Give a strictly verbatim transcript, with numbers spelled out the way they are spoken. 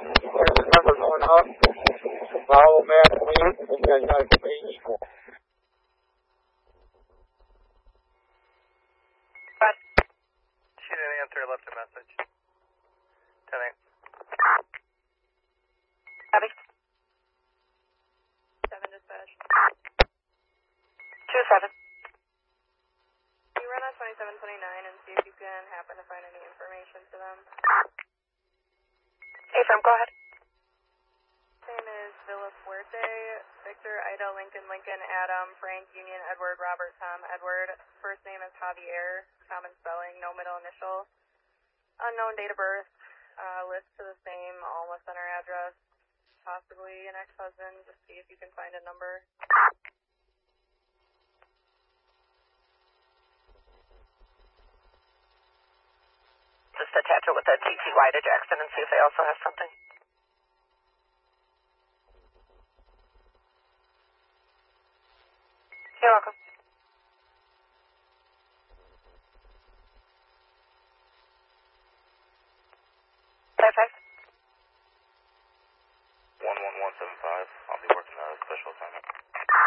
There's a number going up. Follow Matt Lee, and you guys gotta be equal. She didn't answer, left a message. ten eight. Copy. seven dispatch. two seven. You run on twenty-seven twenty-nine and see if you can happen to find any information to them. Hey, Sam, go ahead. Name is Philip Fuerte, Victor, Ida, Lincoln, Lincoln, Adam, Frank, Union, Edward, Robert, Tom, Edward. First name is Javier, common spelling, no middle initial. Unknown date of birth, uh, list to the same, almost on our address. Possibly an ex-husband, just see if you can find a number. Just attach it with that T T Y to Jackson and see if they also have something. You're welcome. Five five. one one one seven five. I'll be working a special assignment.